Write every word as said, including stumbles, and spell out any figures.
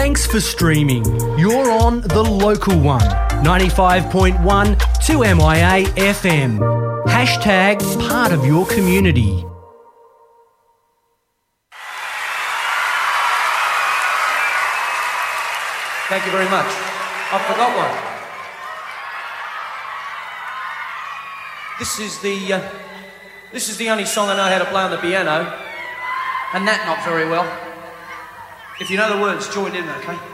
Thanks for streaming. You're on the local one, ninety-five point one two M I A F M. Hashtag part of your community. Thank you very much. I forgot one. This is the uh, this is the only song I know how to play on the piano, and that not very well. If you know the words, join in, okay?